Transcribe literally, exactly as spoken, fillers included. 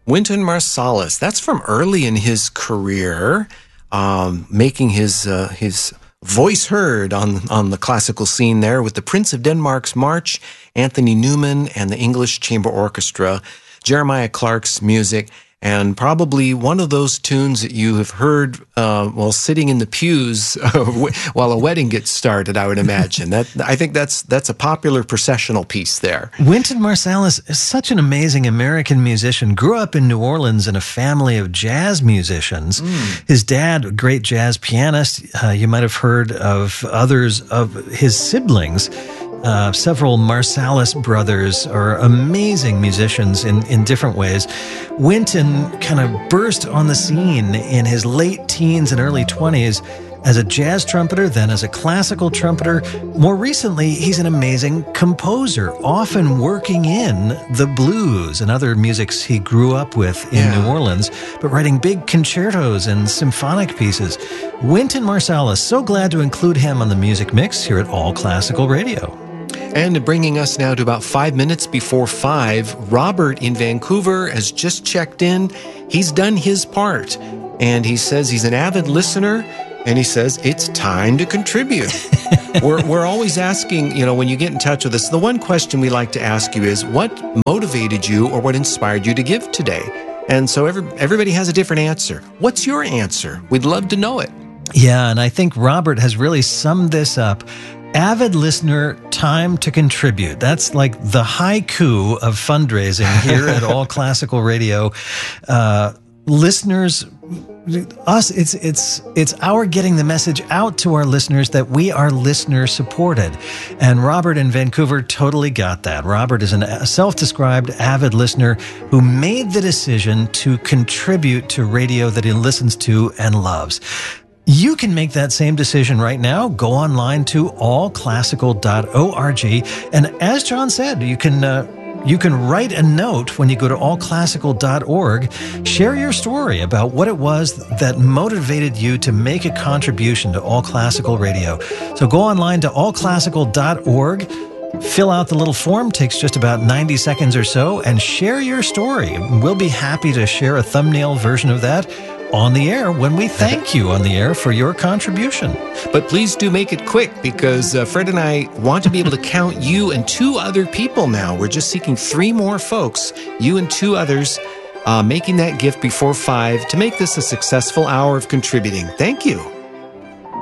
Wynton Marsalis, that's from early in his career, um, making his uh, his voice heard on, on the classical scene there with the Prince of Denmark's March, Anthony Newman, and the English Chamber Orchestra, Jeremiah Clark's music, and probably one of those tunes that you have heard uh, while sitting in the pews uh, while a wedding gets started, I would imagine. That I think that's that's a popular processional piece there. Wynton Marsalis is such an amazing American musician. Grew up in New Orleans in a family of jazz musicians. Mm. His dad, a great jazz pianist. Uh, you might have heard of others of his siblings. Uh, several Marsalis brothers are amazing musicians in, in different ways. Wynton kind of burst on the scene in his late teens and early twenties as a jazz trumpeter, then as a classical trumpeter. More recently, he's an amazing composer, often working in the blues and other musics he grew up with in yeah. New Orleans, but writing big concertos and symphonic pieces. Wynton Marsalis, so glad to include him on the Music Mix here at All Classical Radio. And bringing us now to about five minutes before five, Robert in Vancouver has just checked in. He's done his part, and he says he's an avid listener, and he says it's time to contribute. we're, we're always asking, you know, when you get in touch with us, the one question we like to ask you is, what motivated you or what inspired you to give today? And so every, everybody has a different answer. What's your answer? We'd love to know it. Yeah, and I think Robert has really summed this up. Avid listener, time to contribute. That's like the haiku of fundraising here at All Classical Radio. Uh, listeners, us, it's it's it's our getting the message out to our listeners that we are listener supported. And Robert in Vancouver totally got that. Robert is an, a self-described avid listener who made the decision to contribute to radio that he listens to and loves. You can make that same decision right now. Go online to all classical dot org. And as John said, you can uh, you can write a note when you go to all classical dot org. Share your story about what it was that motivated you to make a contribution to All Classical Radio. So go online to all classical dot org. Fill out the little form, takes just about ninety seconds or so, and share your story. We'll be happy to share a thumbnail version of that on the air when we thank you on the air for your contribution. But please do make it quick, because uh, Fred and I want to be able to count you and two other people now. We're just seeking three more folks, you and two others, uh, making that gift before five to make this a successful hour of contributing. Thank you.